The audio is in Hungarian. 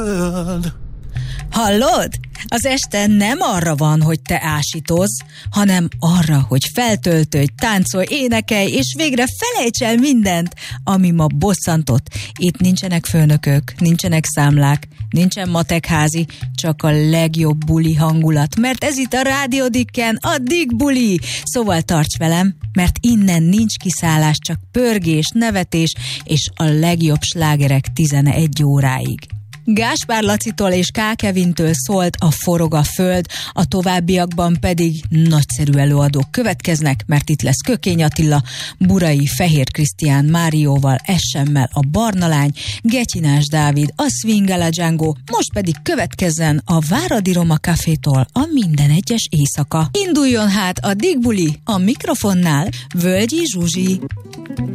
Hallod? Az este nem arra van, hogy te ásítozz, hanem arra, hogy feltöltődj, táncolj, énekelj, és végre felejts el mindent, ami ma bosszantott. Itt nincsenek főnökök, nincsenek számlák, nincsen matekházi, csak a legjobb buli hangulat, mert ez itt a Rádió Dikken, a Dick Buli. Szóval tarts velem, mert innen nincs kiszállás, csak pörgés, nevetés, és a legjobb slágerek 11 óráig. Gáspár Lacitól és K. Kevintől szólt a Forog a föld, a továbbiakban pedig nagyszerű előadók következnek, mert itt lesz Kökény Attila, Burai Fehér Krisztián Márióval, Essemmel a Barna Lány, Getyinás Dávid, a Swingala Django, most pedig következzen a Váradi Roma Cafétól a Minden egyes éjszaka. Induljon hát a Dick Buli, a mikrofonnál Völgyi Zsuzsi.